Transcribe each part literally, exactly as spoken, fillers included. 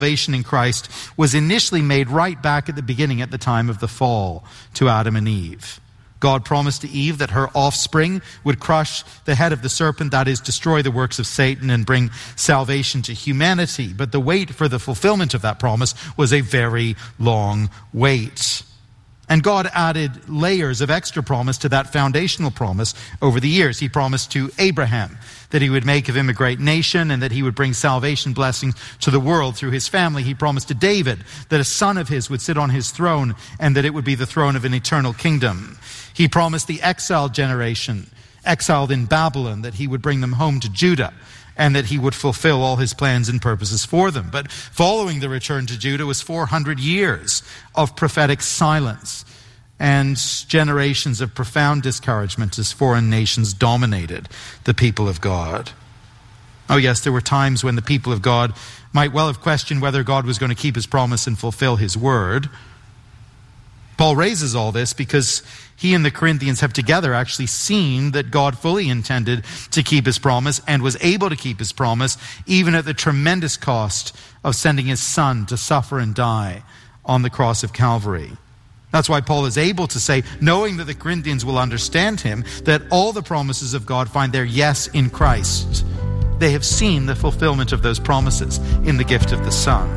Salvation in Christ was initially made right back at the beginning, at the time of the fall to Adam and Eve. God promised to Eve that her offspring would crush the head of the serpent, that is, destroy the works of Satan and bring salvation to humanity. But the wait for the fulfillment of that promise was a very long wait. And God added layers of extra promise to that foundational promise over the years. He promised to Abraham that he would make of him a great nation and that he would bring salvation blessings to the world through his family. He promised to David that a son of his would sit on his throne and that it would be the throne of an eternal kingdom. He promised the exiled generation, exiled in Babylon, that he would bring them home to Judah and that he would fulfill all his plans and purposes for them. But following the return to Judah was four hundred years of prophetic silence and generations of profound discouragement as foreign nations dominated the people of God. Oh yes, there were times when the people of God might well have questioned whether God was going to keep his promise and fulfill his word. Paul raises all this because he and the Corinthians have together actually seen that God fully intended to keep his promise and was able to keep his promise even at the tremendous cost of sending his son to suffer and die on the cross of Calvary. That's why Paul is able to say, knowing that the Corinthians will understand him, that all the promises of God find their yes in Christ. They have seen the fulfillment of those promises in the gift of the Son.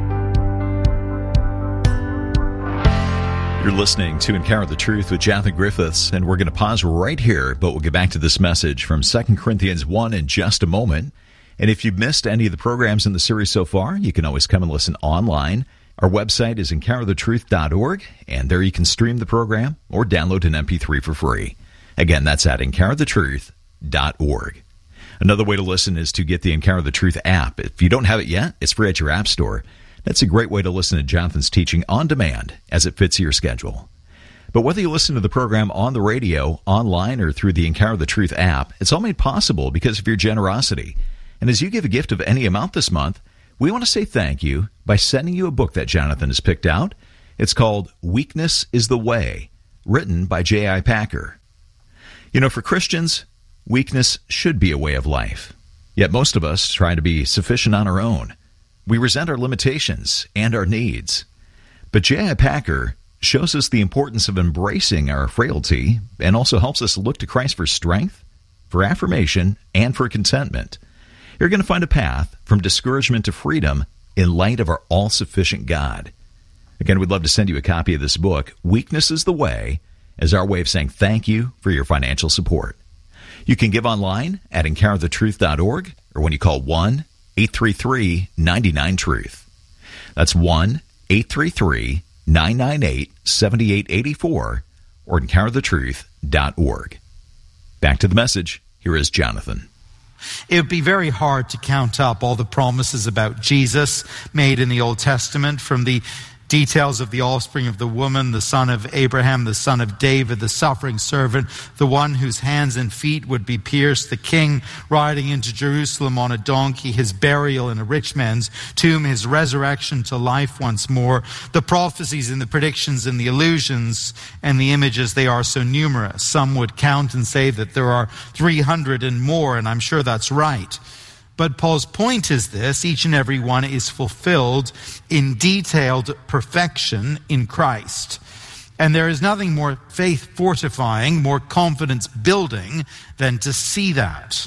You're listening to Encounter the Truth with Jonathan Griffiths, and we're going to pause right here, but we'll get back to this message from Second Corinthians one in just a moment. And if you've missed any of the programs in the series so far, you can always come and listen online. Our website is encounter the truth dot org, and there you can stream the program or download an M P three for free. Again, that's at encounter the truth dot org. Another way to listen is to get the Encounter the Truth app. If you don't have it yet, it's free at your app store. That's a great way to listen to Jonathan's teaching on demand as it fits your schedule. But whether you listen to the program on the radio, online, or through the Encounter the Truth app, it's all made possible because of your generosity. And as you give a gift of any amount this month, we want to say thank you by sending you a book that Jonathan has picked out. It's called Weakness is the Way, written by J I Packer. You know, for Christians, weakness should be a way of life. Yet most of us try to be sufficient on our own. We resent our limitations and our needs. But J I Packer shows us the importance of embracing our frailty and also helps us look to Christ for strength, for affirmation, and for contentment. You're going to find a path from discouragement to freedom in light of our all-sufficient God. Again, we'd love to send you a copy of this book, Weakness is the Way, as our way of saying thank you for your financial support. You can give online at encounter the truth dot org or when you call one eight three three nine nine truth. That's one eight three three nine nine eight seven eight eight four or encounter the truth dot org. Back to the message. Here is Jonathan. It would be very hard to count up all the promises about Jesus made in the Old Testament, from the details of the offspring of the woman, the son of Abraham, the son of David, the suffering servant, the one whose hands and feet would be pierced, the king riding into Jerusalem on a donkey, his burial in a rich man's tomb, his resurrection to life once more, the prophecies and the predictions and the illusions and the images. They are so numerous. Some would count and say that there are three hundred and more, and I'm sure that's right. But Paul's point is this: each and every one is fulfilled in detailed perfection in Christ. And there is nothing more faith fortifying, more confidence building than to see that.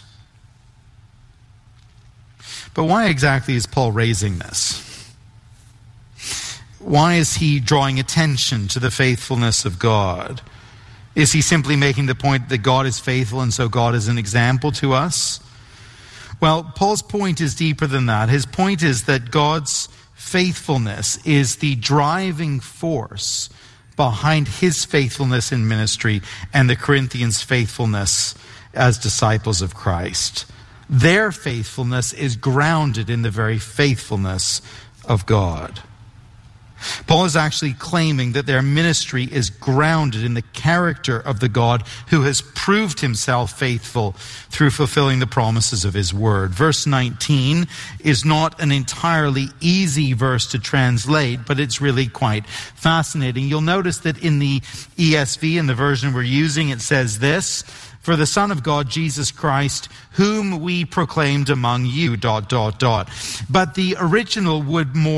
But why exactly is Paul raising this? Why is he drawing attention to the faithfulness of God? Is he simply making the point that God is faithful and so God is an example to us? Well, Paul's point is deeper than that. His point is that God's faithfulness is the driving force behind his faithfulness in ministry and the Corinthians' faithfulness as disciples of Christ. Their faithfulness is grounded in the very faithfulness of God. Paul is actually claiming that their ministry is grounded in the character of the God who has proved himself faithful through fulfilling the promises of his word. Verse nineteen is not an entirely easy verse to translate, but it's really quite fascinating. You'll notice that in the E S V, in the version we're using, it says this: for the Son of God, Jesus Christ, whom we proclaimed among you, dot, dot, dot. But the original would more